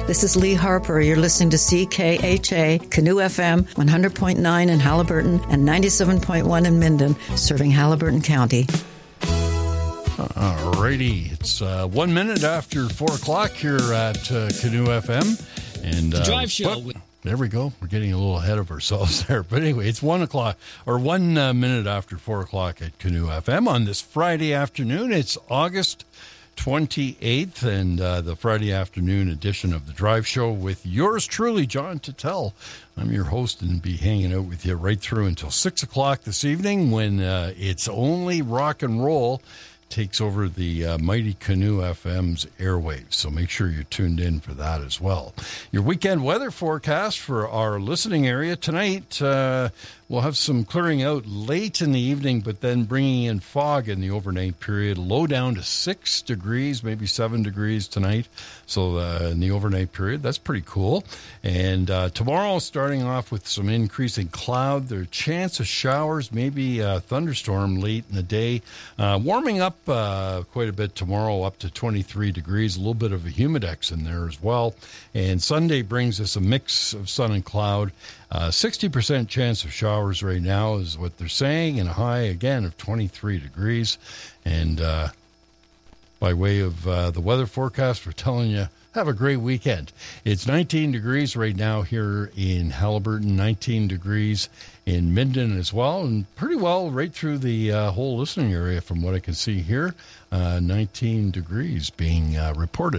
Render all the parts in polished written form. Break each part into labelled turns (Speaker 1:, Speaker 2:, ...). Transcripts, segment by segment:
Speaker 1: This is Lee Harper. You're listening to CKHA, Canoe FM, 100.9 in Haliburton and 97.1 in Minden, serving Haliburton County.
Speaker 2: All righty. It's 1 minute after 4 o'clock here at Canoe FM. And
Speaker 3: the Drive Show.
Speaker 2: There we go. We're getting a little ahead of ourselves there. But anyway, it's 1 o'clock or 1 minute after 4 o'clock at Canoe FM on this Friday afternoon. It's August 28th and the Friday afternoon edition of the Drive Show with yours truly, John Titel. I'm your host and be hanging out with you right through until 6 o'clock this evening when it's only rock and roll takes over the mighty Canoe FM's airwaves. So make sure you're tuned in for that as well. Your weekend weather forecast for our listening area tonight. We'll have some clearing out late in the evening, but then bringing in fog in the overnight period. Low down to 6 degrees, maybe 7 degrees tonight. So in the overnight period, that's pretty cool. And tomorrow, starting off with some increasing cloud. There's a chance of showers, maybe a thunderstorm late in the day. Warming up quite a bit tomorrow, up to 23 degrees. A little bit of a humidex in there as well. And Sunday brings us a mix of sun and cloud. 60% chance of showers right now is what they're saying, and a high, again, of 23 degrees. And by way of the weather forecast, we're telling you, have a great weekend. It's 19 degrees right now here in Haliburton, 19 degrees in Minden as well, and pretty well right through the whole listening area from what I can see here. 19 degrees being reported.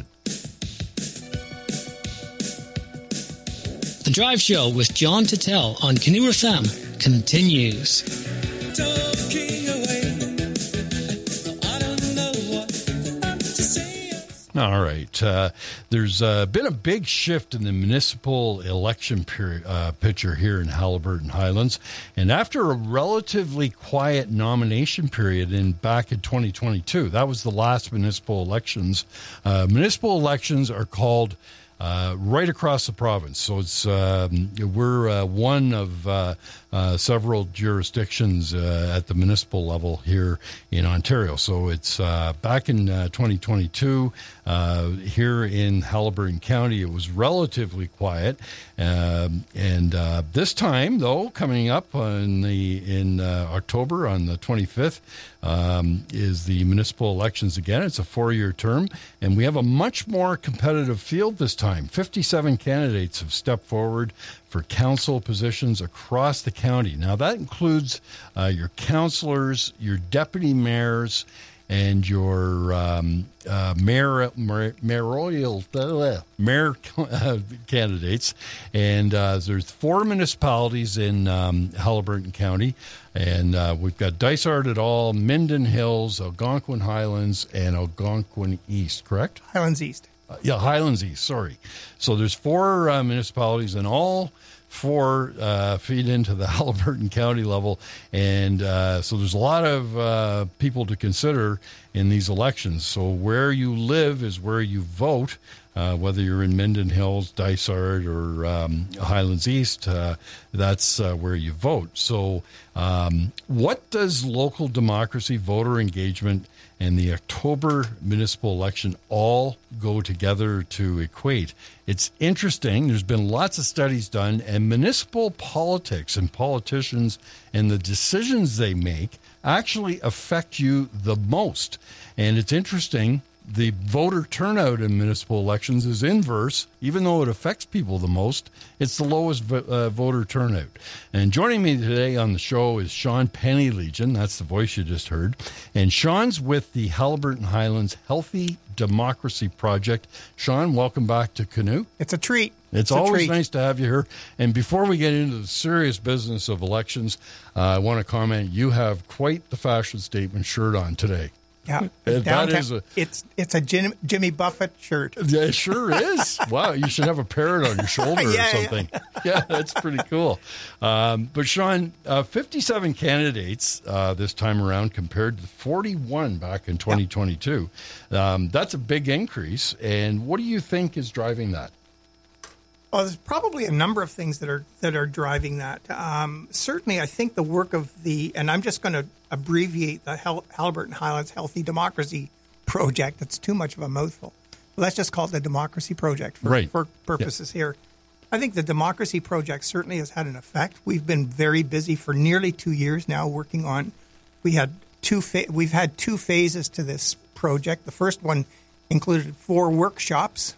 Speaker 3: The Drive Show with John Titel on Canoe FM continues.
Speaker 2: All right. There's been a big shift in the municipal election picture here in Haliburton Highlands. And after a relatively quiet nomination period back in 2022, that was the last municipal elections. Municipal elections are called right across the province. So it's we're one of several jurisdictions at the municipal level here in Ontario. So it's back in 2022 here in Haliburton County. It was relatively quiet, and this time, though, coming up in October on the 25th. Is the municipal elections again. It's a 4-year term, and we have a much more competitive field this time. 57 candidates have stepped forward for council positions across the county. Now, that includes your councillors, your deputy mayors, and your mayor candidates. And there's 4 municipalities in Haliburton County. And we've got Dysart et al., Minden Hills, Algonquin Highlands, and Algonquin East, correct?
Speaker 4: Highlands East.
Speaker 2: Highlands East, sorry. So there's 4 municipalities, and all 4 feed into the Haliburton County level. And so there's a lot of people to consider in these elections. So where you live is where you vote. Whether you're in Minden Hills, Dysart, or Highlands East, that's where you vote. So what does local democracy, voter engagement, and the October municipal election all go together to equate? It's interesting. There's been lots of studies done, and municipal politics and politicians and the decisions they make actually affect you the most. And it's interesting. The voter turnout in municipal elections is inverse. Even though it affects people the most, it's the lowest voter turnout. And joining me today on the show is Sean Pennylegion. That's the voice you just heard. And Sean's with the Haliburton Highlands Healthy Democracy Project. Sean, welcome back to Canoe.
Speaker 4: It's a treat.
Speaker 2: It's always nice to have you here. And before we get into the serious business of elections, I want to comment, you have quite the fashion statement shirt on today.
Speaker 4: Yeah,
Speaker 2: that is
Speaker 4: it's a Jimmy Buffett shirt.
Speaker 2: Yeah, it sure is. Wow, you should have a parrot on your shoulder or something. Yeah, that's pretty cool. But Sean, 57 candidates this time around compared to 41 back in 2022. That's a big increase. And what do you think is driving that?
Speaker 4: Well, there's probably a number of things that are driving that. Certainly, I think the work of and I'm just going to abbreviate the Haliburton Highlands Healthy Democracy Project. That's too much of a mouthful. let's just call it the Democracy Project for purposes here. I think the Democracy Project certainly has had an effect. We've been very busy for nearly 2 years now working on. We've had two phases to this project. The first one included 4 workshops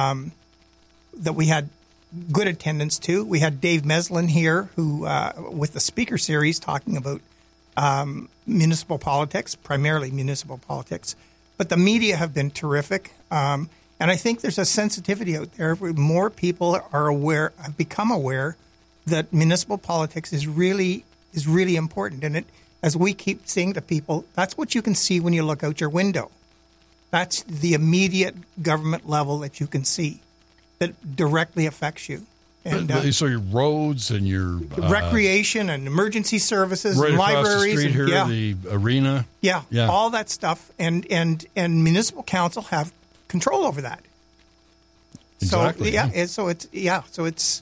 Speaker 4: that we had good attendance to. We had Dave Meslin here, who with the speaker series talking about municipal politics, primarily municipal politics. But the media have been terrific. And I think there's a sensitivity out there where more people have become aware that municipal politics is really important. And as we keep saying to people, that's what you can see when you look out your window. That's the immediate government level that you can see that directly affects you. And
Speaker 2: so your roads and your
Speaker 4: recreation and emergency services,
Speaker 2: right
Speaker 4: and
Speaker 2: across
Speaker 4: libraries,
Speaker 2: the street here, the arena,
Speaker 4: all that stuff, and municipal council have control over that.
Speaker 2: Exactly.
Speaker 4: So it's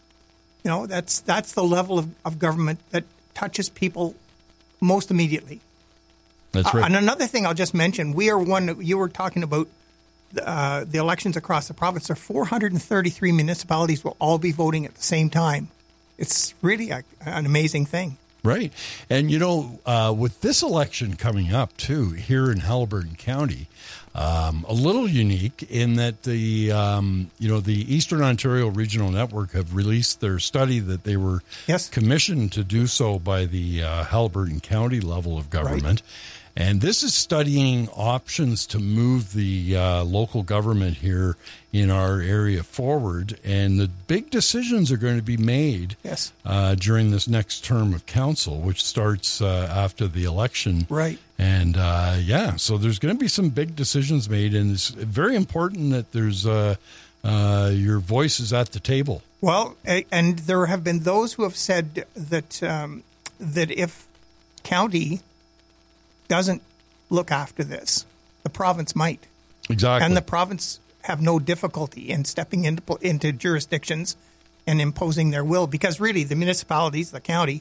Speaker 4: that's the level of government that touches people most immediately.
Speaker 2: That's right.
Speaker 4: And another thing I'll just mention, we are one. You were talking about the elections across the province. There are 433 municipalities will all be voting at the same time. It's really an amazing thing.
Speaker 2: Right. And, with this election coming up, too, here in Haliburton County, a little unique in that the Eastern Ontario Regional Network have released their study that they were commissioned to do so by the Haliburton County level of government. Right. And this is studying options to move the local government here in our area forward. And the big decisions are going to be made during this next term of council, which starts after the election. Right. And, so there's going to be some big decisions made. And it's very important that there's your voice is at the table. Well, and there have been those who have said that that if county doesn't look after this, the province might. Exactly. And the province have no difficulty in stepping into jurisdictions and imposing their will, because really the municipalities, the county,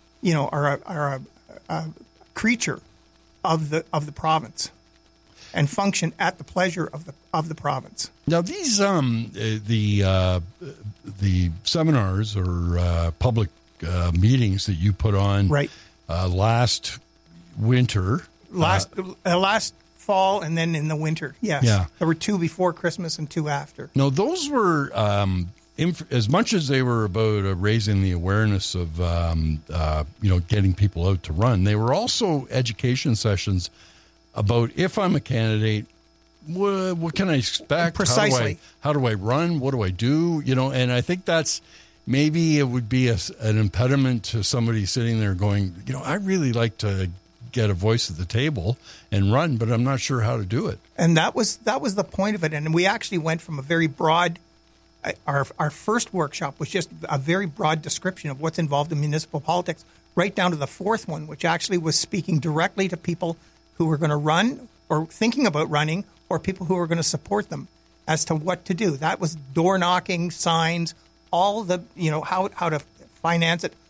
Speaker 2: are a creature of the province and function at the pleasure of the province. Now these the seminars or public meetings that you put on last winter, last fall, and then in the winter. Yes, there were 2 before Christmas and 2 after. No, those were as much as they were about raising the awareness of getting people out to run. They were also education sessions about, if I'm a candidate, what can I expect? Precisely. How do I run? What do I do? And I think that's. Maybe it would be an impediment to somebody sitting there going, I really like to get a voice at the table and run, but I'm not sure how to do it. And that was the point of it. And we actually went from a very broad, our first workshop was just a very broad description of what's involved in municipal politics, right down to the 4th one, which actually was speaking directly to people who were going to run or thinking about running, or people who were going to support them as to what to do. That was door knocking, signs, all the, how to finance it.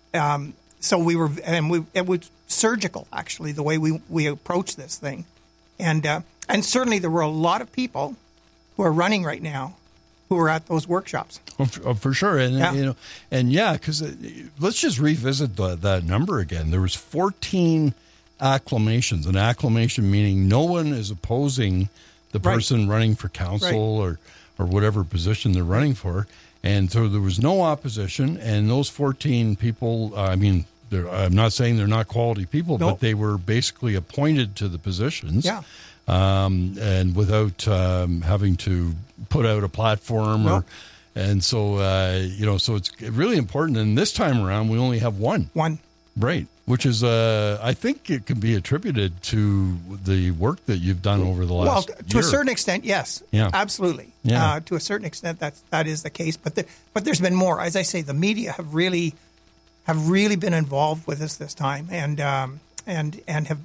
Speaker 2: So it was surgical, actually, the way we approach this thing. And certainly there were a lot of people who are running right now who are at those workshops. Oh, for sure. And, because let's just revisit that number again. There was 14 acclamations. An acclamation meaning no one is opposing the person running for council or whatever position they're running for. And so there was no opposition, and those 14 people, I'm not saying they're not quality people, but they were basically appointed to the positions. Yeah. And without having to put out a platform so it's really important. And this time around, we only have one. Right. Which is, I think it can be attributed to the work that you've done over the last year. Well, to a certain extent, yes. Yeah. Absolutely. Yeah. To a certain extent, that is the case. But there's been more. As I say, the media have really been involved with us this time, and have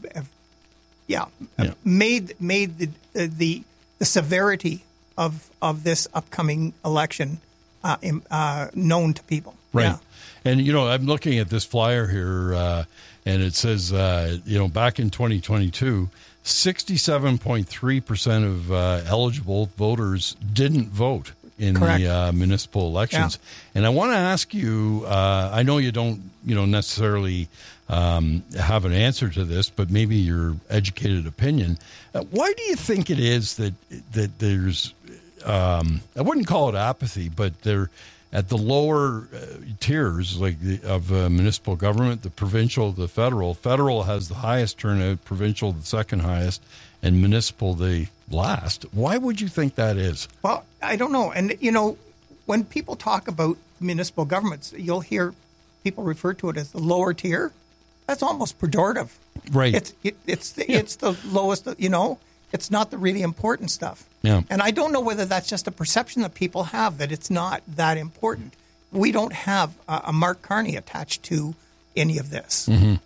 Speaker 2: made the severity of this upcoming election known to people. Right. Yeah. And, I'm looking at this flyer here, and it says, back in 2022, 67.3% of eligible voters didn't vote in
Speaker 4: Correct.
Speaker 2: the municipal elections.
Speaker 4: Yeah.
Speaker 2: And I want to ask you, I know you don't, necessarily have an answer to this, but maybe your educated opinion. Why do you think it is that there's, I wouldn't call it apathy, but they're at the lower tiers like of municipal government, the provincial, the federal. Federal has the highest turnout, provincial the second highest, and municipal the last. Why would you think that is?
Speaker 4: Well, I don't know. And, when people talk about municipal governments, you'll hear people refer to it as the lower tier. That's almost pejorative.
Speaker 2: Right.
Speaker 4: It's the lowest, it's not the really important stuff.
Speaker 2: Yeah.
Speaker 4: And I don't know whether that's just a perception that people have that it's not that important. We don't have a Mark Carney attached to any of this.
Speaker 2: Mm-hmm.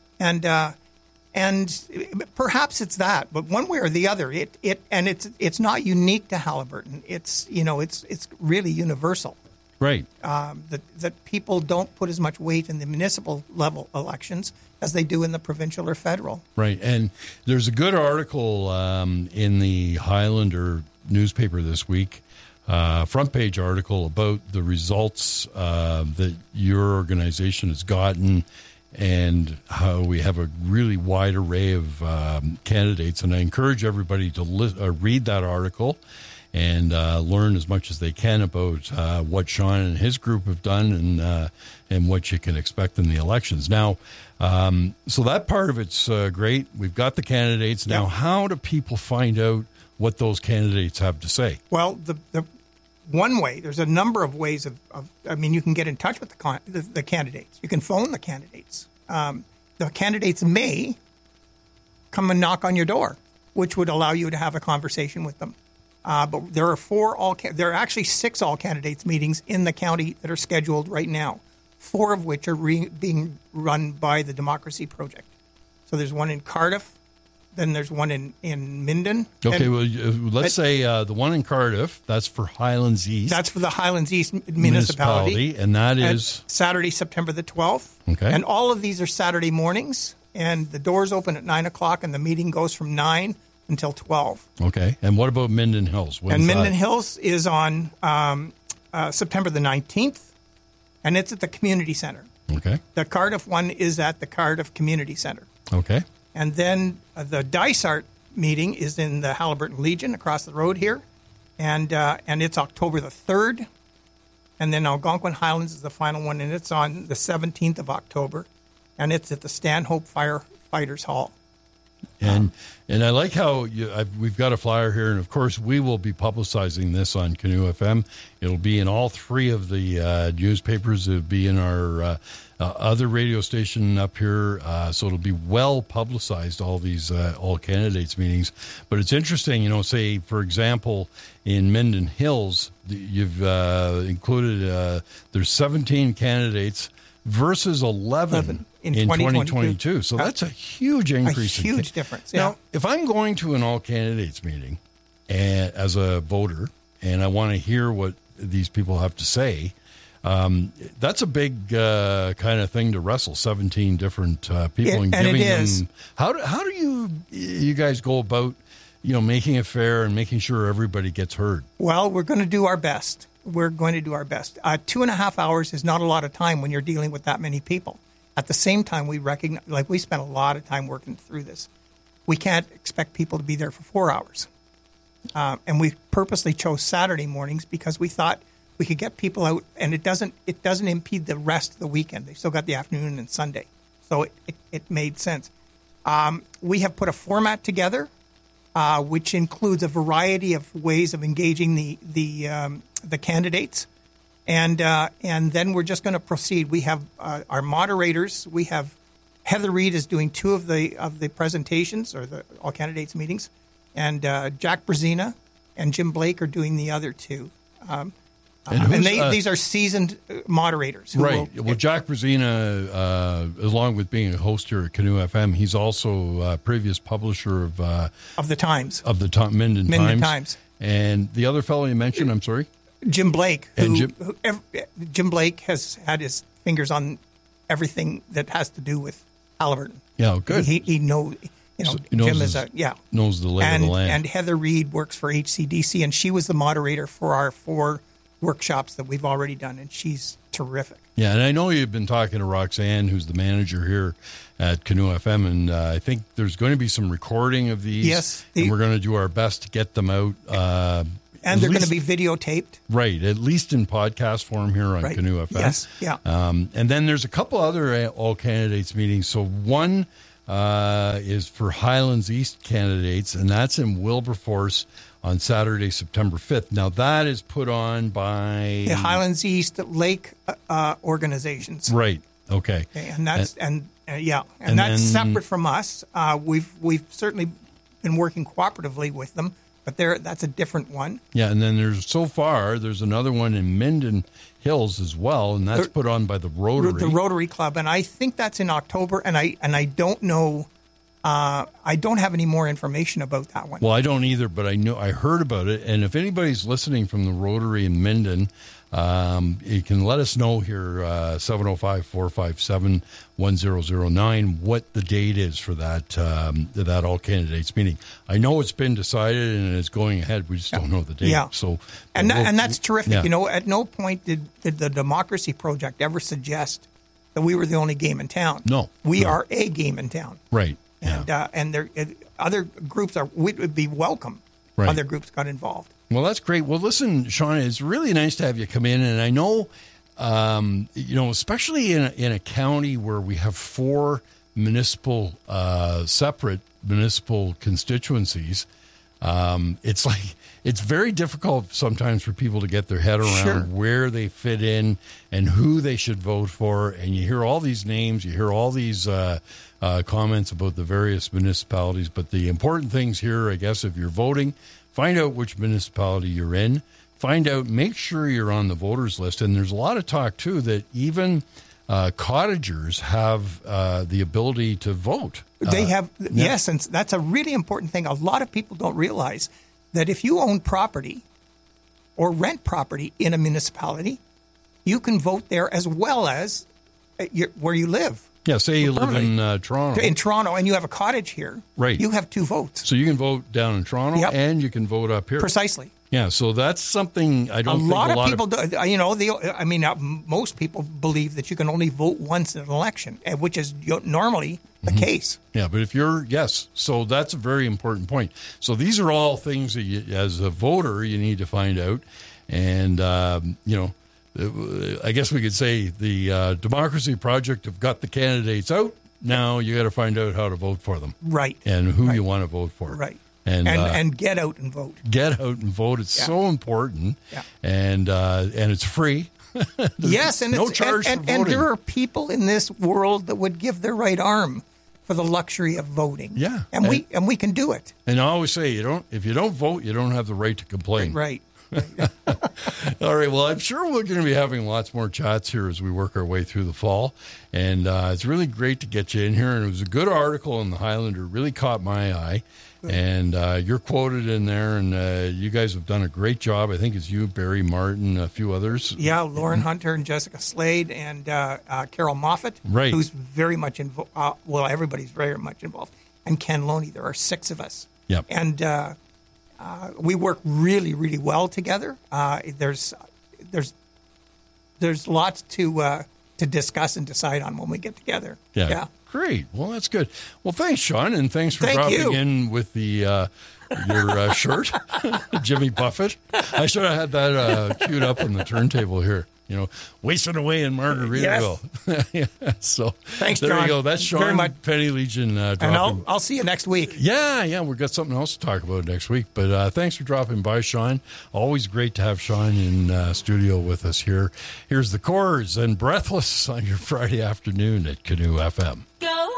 Speaker 4: And perhaps it's that, but one way or the other, it's not unique to Haliburton. It's really universal.
Speaker 2: Right.
Speaker 4: That people don't put as much weight in the municipal level elections as they do in the provincial or federal.
Speaker 2: Right. And there's a good article in the Highlander newspaper this week, front page article about the results that your organization has gotten and how we have a really wide array of candidates. And I encourage everybody to read that article and learn as much as they can about what Sean and his group have done and what you can expect in the elections. Now, so that part of it's great. We've got the candidates. Now, how do people find out what those candidates have to say?
Speaker 4: Well, the one way, there's a number of ways you can get in touch with the candidates. You can phone the candidates. The candidates may come and knock on your door, which would allow you to have a conversation with them. But there are there are actually 6 all-candidates meetings in the county that are scheduled right now, 4 of which are being run by the Democracy Project. So there's one in Cardiff, then there's one in Minden.
Speaker 2: Okay, let's say the one in Cardiff, that's for Highlands East.
Speaker 4: That's for the Highlands East municipality.
Speaker 2: And that is?
Speaker 4: Saturday, September the 12th.
Speaker 2: Okay.
Speaker 4: And all of these are Saturday mornings, and the doors open at 9 o'clock, and the meeting goes from 9 until 12.
Speaker 2: Okay. And what about Minden Hills?
Speaker 4: Minden Hills is on September the 19th, and it's at the community center.
Speaker 2: Okay.
Speaker 4: The Cardiff one is at the Cardiff Community Center.
Speaker 2: Okay.
Speaker 4: And then the Dysart meeting is in the Haliburton Legion across the road here, and it's October the 3rd. And then Algonquin Highlands is the final one, and it's on the 17th of October, and it's at the Stanhope Firefighters Hall.
Speaker 2: And I like how we've got a flyer here, and of course we will be publicizing this on Canoe FM. It'll be in all 3 of the newspapers. It'll be in our other radio station up here, so it'll be well publicized, all these all candidates meetings. But it's interesting, say for example in Minden Hills, you've included there's 17 candidates versus 11 in 2022. So that's a huge increase.
Speaker 4: A huge difference. Yeah.
Speaker 2: Now, if I'm going to an all-candidates meeting as a voter and I want to hear what these people have to say, that's a big kind of thing to wrestle 17 different people and giving them. How do you guys go about making it fair and making sure everybody gets heard?
Speaker 4: Well, we're going to do our best. 2.5 hours is not a lot of time when you're dealing with that many people. At the same time, we recognize, we spent a lot of time working through this. We can't expect people to be there for 4 hours. And we purposely chose Saturday mornings because we thought we could get people out, and it doesn't impede the rest of the weekend. They've still got the afternoon and Sunday. So it made sense. We have put a format together, which includes a variety of ways of engaging the candidates. And then we're just going to proceed. We have our moderators. We have Heather Reed is doing 2 of the presentations or the all candidates meetings, and Jack Brzezina and Jim Blake are doing the other 2. And these are seasoned moderators.
Speaker 2: Right. Well, Jack Brzezina, along with being a host here at Canoe FM, he's also a previous publisher of
Speaker 4: the Times.
Speaker 2: Of the Minden Times. And the other fellow you mentioned, I'm sorry?
Speaker 4: Jim Blake. Jim Blake has had his fingers on everything that has to do with Haliburton.
Speaker 2: Yeah, good.
Speaker 4: He knows. Jim is
Speaker 2: knows the lay of the land.
Speaker 4: And Heather Reed works for HCDC, and she was the moderator for our 4 workshops that we've already done, and she's terrific.
Speaker 2: Yeah, and I know you've been talking to Roxanne, who's the manager here at Canoe FM, and I think there's going to be some recording of these.
Speaker 4: Yes.
Speaker 2: And we're going to do our best to get them out.
Speaker 4: And they're going to be videotaped.
Speaker 2: Right, at least in podcast form here on Canoe FM.
Speaker 4: Yes, yeah.
Speaker 2: And then there's a couple other all candidates meetings. So one is for Highlands East candidates, and that's in Wilberforce on Saturday, September 5th. Now, that is put on by
Speaker 4: the Highlands East Lake organizations.
Speaker 2: Right, okay.
Speaker 4: And that's that's separate from us. We've certainly been working cooperatively with them, but that's a different one.
Speaker 2: Yeah, and then there's another one in Minden Hills as well, and that's put on by the Rotary.
Speaker 4: The Rotary Club, and I think that's in October, and I don't know. I don't have any more information about that one.
Speaker 2: Well, I don't either, but I heard about it, and if anybody's listening from the Rotary in Minden, you can let us know here, 705-457-1009, what the date is for that all candidates meeting. I know it's been decided and it's going ahead. We just don't know the date.
Speaker 4: Yeah.
Speaker 2: So,
Speaker 4: and that's terrific. Yeah. At no point did the Democracy Project ever suggest that we were the only game in town.
Speaker 2: No.
Speaker 4: We are a game in town.
Speaker 2: Right.
Speaker 4: And there other groups would be welcome.
Speaker 2: Right.
Speaker 4: Other groups got involved.
Speaker 2: Well, that's great. Well, listen, Sean, it's really nice to have you come in, and I know, especially in a county where we have 4 separate municipal constituencies, it's very difficult sometimes for people to get their head around where they fit in and who they should vote for. And you hear all these names, you hear all these comments about the various municipalities. But the important things here, I guess, if you're voting, find out which municipality you're in. Make sure you're on the voters list. And there's a lot of talk, too, that even cottagers have the ability to vote.
Speaker 4: They have, yes, and that's a really important thing. A lot of people don't realize that if you own property or rent property in a municipality, you can vote there as well as where you live.
Speaker 2: Yeah, say you live in Toronto.
Speaker 4: In Toronto, and you have a cottage here.
Speaker 2: Right.
Speaker 4: You have 2 votes.
Speaker 2: So you can vote down in Toronto, and you can vote up here.
Speaker 4: Precisely.
Speaker 2: Yeah, so that's something I don't think
Speaker 4: a lot of people do. Most people believe that you can only vote once in an election, which is normally the case.
Speaker 2: Yeah, but so that's a very important point. So these are all things that as a voter, you need to find out. And, I guess we could say the Democracy Project have got the candidates out. Now you got to find out how to vote for them.
Speaker 4: Right.
Speaker 2: And who you want to vote for.
Speaker 4: Right. And get out and vote.
Speaker 2: Get out and vote. It's so important. Yeah. And it's free.
Speaker 4: Yes, and
Speaker 2: no charge for voting.
Speaker 4: And there are people in this world that would give their right arm for the luxury of voting.
Speaker 2: Yeah.
Speaker 4: And we can do it.
Speaker 2: And I always say if you don't vote, you don't have the right to complain.
Speaker 4: Right.
Speaker 2: All right. Well, I'm sure we're going to be having lots more chats here as we work our way through the fall. And it's really great to get you in here. And it was a good article in the Highlander. It really caught my eye. And you're quoted in there, and you guys have done a great job. I think it's you, Barry Martin, a few others.
Speaker 4: Yeah, Lauren Hunter and Jessica Slade and Carol Moffat,
Speaker 2: right,
Speaker 4: who's very much involved. Everybody's very much involved. And Ken Loney. There are 6 of us.
Speaker 2: Yep.
Speaker 4: And we work really, really well together. There's lots to discuss and decide on when we get together.
Speaker 2: Yeah. Great. Well, that's good. Well, thanks, Sean, and thanks for dropping in with the your shirt, Jimmy Buffett. I should have had that queued up on the turntable here. Wasting away in Margaritaville.
Speaker 4: Yes.
Speaker 2: So
Speaker 4: thanks,
Speaker 2: there
Speaker 4: John.
Speaker 2: you go. That's Sean
Speaker 4: very much.
Speaker 2: Penny Legion.
Speaker 4: And I'll see you next week.
Speaker 2: Yeah, we've got something else to talk about next week. But thanks for dropping by, Sean. Always great to have Sean in studio with us here. Here's the Corrs and Breathless on your Friday afternoon at Canoe FM.